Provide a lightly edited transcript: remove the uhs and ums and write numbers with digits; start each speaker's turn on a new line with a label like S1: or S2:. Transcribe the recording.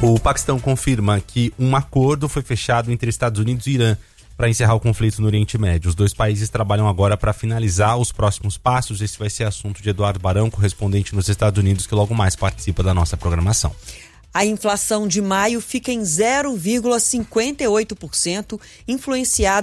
S1: O Paquistão confirma que um acordo foi fechado entre Estados Unidos e Irã para encerrar o conflito no Oriente Médio. Os dois países trabalham agora para finalizar os próximos passos. Esse vai ser assunto de Eduardo Barão, correspondente nos Estados Unidos, que logo mais participa da nossa programação.
S2: A inflação de maio fica em 0,58%, influenciada